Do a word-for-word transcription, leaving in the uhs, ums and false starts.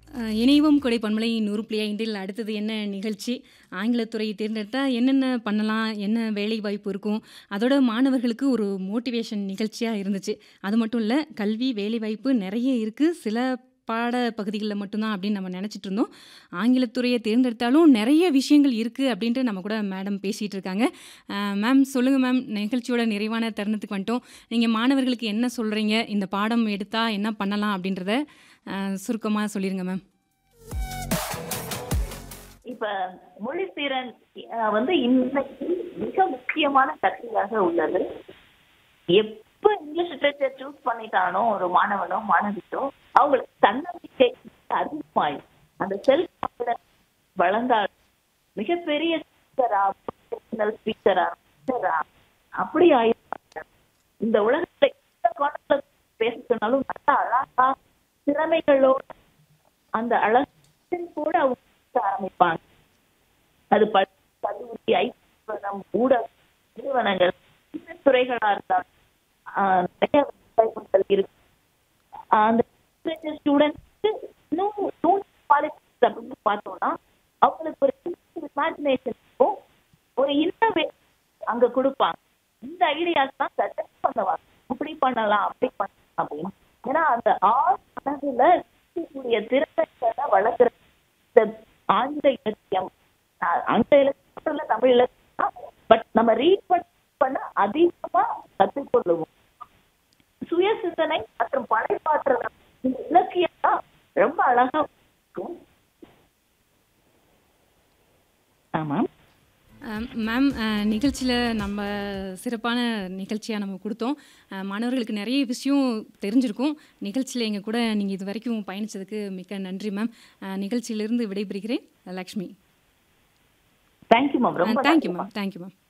அ இணையவும் கொடை பண்பலை நூறு புள்ளி ஐந்தில் அடுத்தது என்ன நிகழ்ச்சி? ஆங்கிலத்துறை தேர்ந்தெடுத்தா என்னென்ன பண்ணலாம்? என்ன வேலைவாய்ப்பு இருக்கும்? அதோட மாணவர்களுக்கு ஒரு மோட்டிவேஷன் நிகழ்ச்சியா இருந்துச்சு. அது மட்டும் இல்ல, கல்வி, வேலைவாய்ப்பு நெறைய இருக்கு. சில பாட பகுதிகள்ல மட்டும் தான் அப்படின்னு நம்ம நெனச்சிட்டு இருந்தோம். ஆங்கிலத்துறைய தேர்ந்தெடுத்தாலும் நெறைய விஷயங்கள் இருக்கு அப்படின்ட்டு நம்ம கூட மேடம் பேசிட்டு இருக்காங்க. அ மேம் சொல்லுங்க மேம். நிகழ்ச்சியோட நிறைவான தருணத்துக்கு வந்துட்டோம். நீங்க மாணவர்களுக்கு என்ன சொல்றீங்க? இந்த பாடம் எடுத்தா என்ன பண்ணலாம்? அப்படின்றத அ சுருக்கமா சொல்லிருங்க மேம். இப்ப மொழித்திறன் அ வந்து இன்னைக்கு மிக முக்கியமான கருவியாக உள்ளது. எப்ப இங்கிலீஷ் லிட்டரேச்சர் சூஸ் பண்ணிட்டானோ ஒரு மாணவனோ, மாணவியோ அவங்களுக்கு தன்னம்பிக்கை அதிகமாயிடும். அந்த செல்ஃப் கான்ஃபிடன்ஸ் வளர்ந்தால் மிகப்பெரிய ஸ்பீக்கரா, ப்ரொஃபஷனல் ஸ்பீக்கரா, ஸ்பீக்கரா அப்படி ஆயிருப்பாங்க. இந்த உலகத்துல எந்த காலத்துல பேச சொன்னாலும் நல்லா அழகா திறமைகளோட அந்த அழகின் கூட அவங்க பேச ஆரம்பிப்பாங்க. அது பள்ளி, கல்லூரி, ஐடி நிறுவனம், ஊடக நிறுவனங்கள், இந்த துறைகளா இருந்தாலும் ஆஹ் நிறைய வாய்ப்புகள் இருக்கு. ஆஹ் அந்த ஸ்டூடெண்ட்ஸ்க்கு இன்னும் இன்னும் குவாலிட்டிஸ் அப்படின்னு பார்த்தோம்னா அவங்களுக்கு ஒரு இமேஜினேஷன் இருக்கும், ஒரு இன்னோவேஷன் அங்க கொடுப்பாங்க. இந்த ஐடியாஸ் தான் சஜஸ்ட் பண்ணுவாங்க, இப்படி பண்ணலாம் அப்படி பண்ணலாம் அப்படின்னு. ஏன்னா அந்த ஆறு மனதுல இருக்கக்கூடிய திறமைகளை வளர்க்குற இந்த ஆங்கில இலக்கியம், ஆஹ் ஆங்கில இலக்கியம் இல்ல தமிழ் இலக்கியம், பட் நம்ம ரீட் பண்ண அதிகமா கற்றுக்கொள்ளுவோம். சுய சிந்தனை மற்றும் படைப்பாற்றல் இந்த இலக்கியம் தான் ரொம்ப அழகா இருக்கும். ஆமா அ மேம் அ நிகழ்ச்சியில நம்ம சிறப்பான நிகழ்ச்சியா நம்ம குடுத்தோம். அ மாணவர்களுக்கு நெறைய விஷயம் தெரிஞ்சிருக்கும். நிகழ்ச்சியில எங்க கூட நீங்க இதுவரைக்கும் பயணிச்சதுக்கு மிக்க நன்றி மேம். அ நிகழ்ச்சியிலிருந்து விடைபெறுகிறேன். லக்ஷ்மி. Thank you ma'am. அ ரொம்ப தேங்க் யூ நன்றி மேம். Thank you ma'am.